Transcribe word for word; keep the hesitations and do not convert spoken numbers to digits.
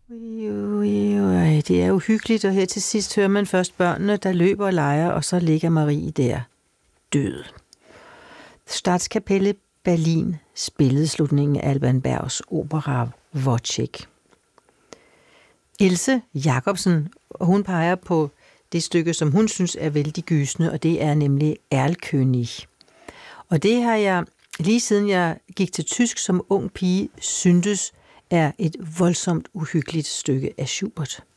Jo, jo, det er uhyggeligt, og her til sidst hører man først børnene, der løber og leger, og så ligger Marie der, død. Statskapellet Berlin spillede slutningen af Alban Bergs opera Wojciech. Else Jacobsen, hun peger på det stykke, som hun synes er vældig gysende, og det er nemlig Erlkönig. Og det har jeg, lige siden jeg gik til tysk som ung pige, syntes er et voldsomt uhyggeligt stykke af Schubert.